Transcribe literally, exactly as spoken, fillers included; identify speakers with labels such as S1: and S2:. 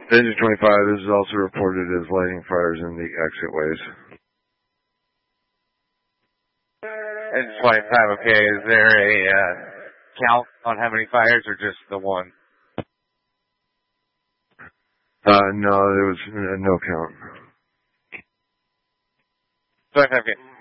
S1: Engine twenty-five, this is also reported as lighting fires in the exitways.
S2: Engine twenty-five, okay. Is there a uh, count on how many fires or just the one?
S1: Uh, no, there was no count.
S2: twenty-five, okay.